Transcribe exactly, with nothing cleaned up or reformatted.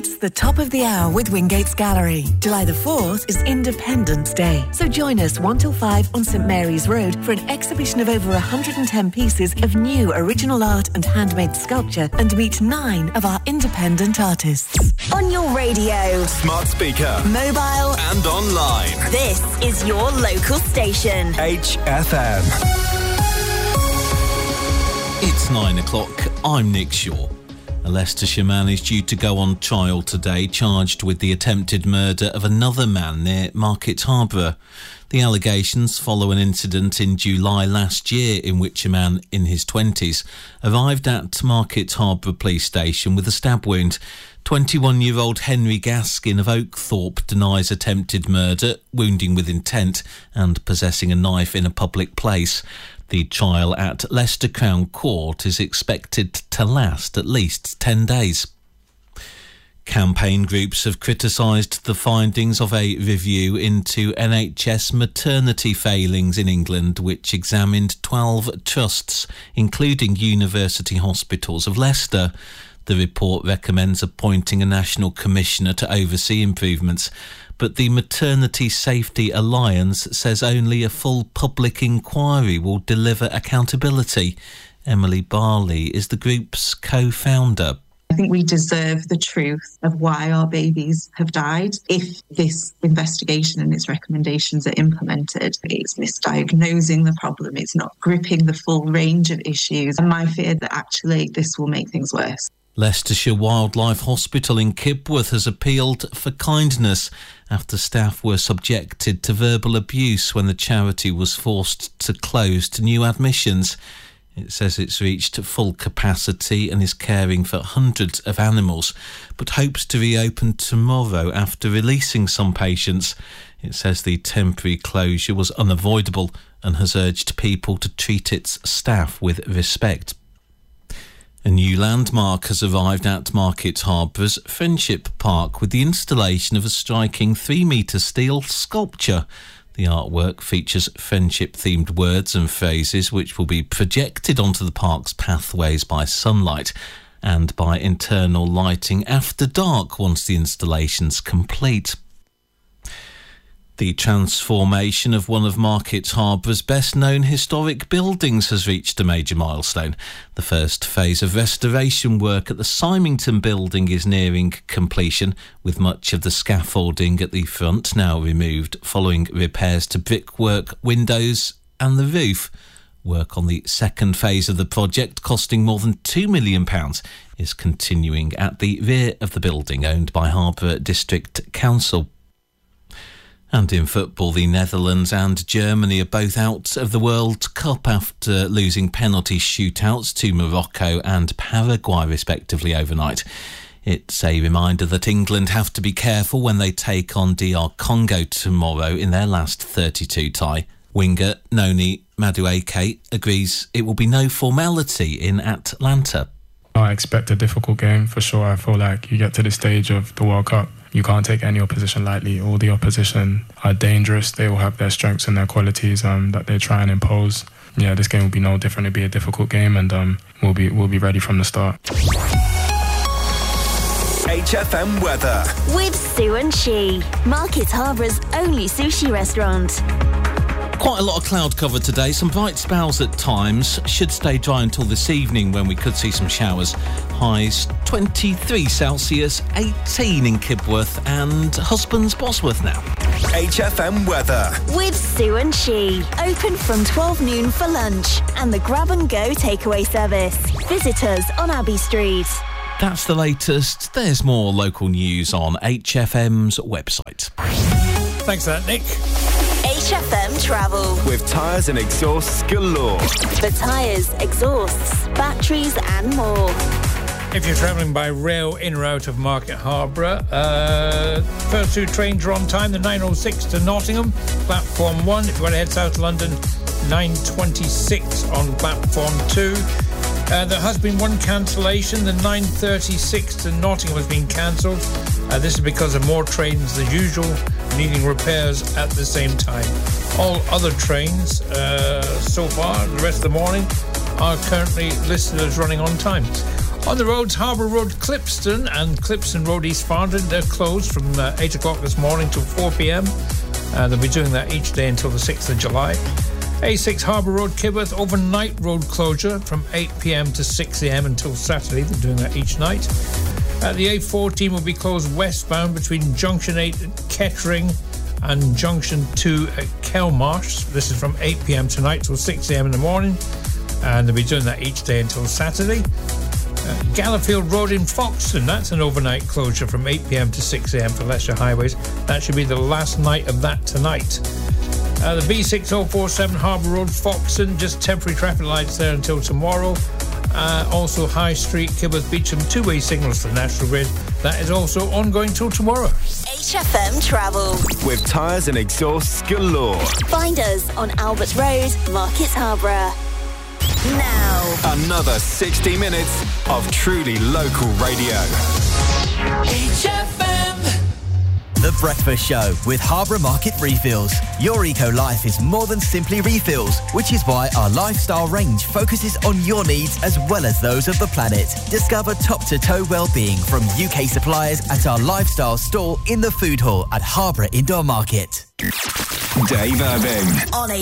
It's the top of the hour with Wingate's Gallery. July the fourth is Independence Day. So join us one till five on St Mary's Road for an exhibition of over one hundred ten pieces of new original art and handmade sculpture, and meet nine of our independent artists. On your radio, smart speaker, mobile and online. This is your local station. H F M. It's nine o'clock. I'm Nick Shaw. A Leicestershire man is due to go on trial today, charged with the attempted murder of another man near Market Harborough. The allegations follow an incident in July last year in which a man in his twenties arrived at Market Harborough Police Station with a stab wound. twenty-one-year-old Henry Gaskin of Oakthorpe denies attempted murder, wounding with intent and possessing a knife in a public place. The trial at Leicester Crown Court is expected to last at least ten days. Campaign groups have criticised the findings of a review into N H S maternity failings in England, which examined twelve trusts, including University Hospitals of Leicester. The report recommends appointing a national commissioner to oversee improvements, but the Maternity Safety Alliance says only a full public inquiry will deliver accountability. Emily Barley is the group's co-founder. I think we deserve the truth of why our babies have died. If this investigation and its recommendations are implemented, it's misdiagnosing the problem, it's not gripping the full range of issues. And my fear that actually this will make things worse. Leicestershire Wildlife Hospital in Kibworth has appealed for kindness after staff were subjected to verbal abuse when the charity was forced to close to new admissions. It says it's reached full capacity and is caring for hundreds of animals, but hopes to reopen tomorrow after releasing some patients. It says the temporary closure was unavoidable and has urged people to treat its staff with respect. A new landmark has arrived at Market Harbour's Friendship Park with the installation of a striking three-metre steel sculpture. The artwork features friendship-themed words and phrases which will be projected onto the park's pathways by sunlight and by internal lighting after dark once the installation's complete. The transformation of one of Market Harbour's best-known historic buildings has reached a major milestone. The first phase of restoration work at the Symington building is nearing completion, with much of the scaffolding at the front now removed following repairs to brickwork, windows and the roof. Work on the second phase of the project, costing more than two million pounds, is continuing at the rear of the building owned by Harborough District Council. And in football, the Netherlands and Germany are both out of the World Cup after losing penalty shootouts to Morocco and Paraguay, respectively, overnight. It's a reminder that England have to be careful when they take on D R Congo tomorrow in their last thirty-two tie. Winger Noni Madueke agrees it will be no formality in Atlanta. I expect a difficult game for sure. I feel like you get to the stage of the World Cup, you can't take any opposition lightly. All the opposition are dangerous. They all have their strengths and their qualities um, that they try and impose. Yeah, this game will be no different. It'll be a difficult game, and um, we'll be we'll be ready from the start. H F M weather with Sue and She, Market Harbour's only sushi restaurant. Quite a lot of cloud cover today, some bright spells at times, should stay dry until this evening when we could see some showers. Highs twenty-three Celsius, eighteen in Kibworth and Husbands Bosworth now. H F M weather with Sue and She, open from twelve noon for lunch and the grab and go takeaway service. Visit us on Abbey Street. That's the latest. There's more local news on H F M's website. Thanks for that, Nick. H F M Travel. With tyres and exhausts galore. For tyres, exhausts, batteries and more. If you're travelling by rail in or out of Market Harborough, uh, first two trains are on time. The nine oh six to Nottingham, platform one. If you want to head south to London, nine twenty-six on platform two. Uh, there has been one cancellation. The nine thirty-six to Nottingham has been cancelled. Uh, this is because of more trains than usual needing repairs at the same time. All other trains uh, so far, the rest of the morning, are currently listed as running on time. On the roads, Harbour Road, Clipston and Clipston Road, East Farndon, they're closed from uh, eight o'clock this morning till four p.m. Uh, they'll be doing that each day until the sixth of July. A six Harbour Road, Kibworth, overnight road closure from eight p.m. to six a.m. until Saturday. They're doing that each night. Uh, the A fourteen will be closed westbound between Junction eight at Kettering and Junction two at Kelmarsh. This is from eight p.m. tonight till six a.m. in the morning, and they'll be doing that each day until Saturday. Uh, Gallowfield Road in Foxton, that's an overnight closure from eight p.m. to six a.m. for Leicester Highways. That should be the last night of that tonight. Uh, the B six oh four seven Harbour Road, Foxton, just temporary traffic lights there until tomorrow. Uh, also High Street, Kibworth Beecham, two-way signals for National Grid. That is also ongoing till tomorrow. H F M Travel. With tyres and exhausts galore. Find us on Albert Road, Market Harborough. Now, Another sixty minutes of truly local radio. H F M. The Breakfast Show with Harborough Market Refills. Your eco-life is more than simply refills, which is why our lifestyle range focuses on your needs as well as those of the planet. Discover top-to-toe well-being from U K suppliers at our lifestyle store in the food hall at Harborough Indoor Market. Dave Irving. on a